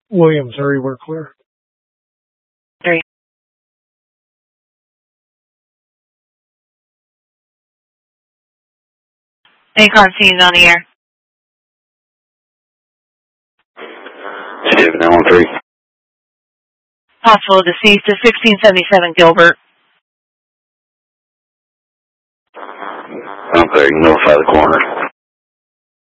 Williams area, we're clear. 3. ACON scene on the air. David 913. Possible deceased is 1677 Gilbert. I'm clear. You notify the coroner.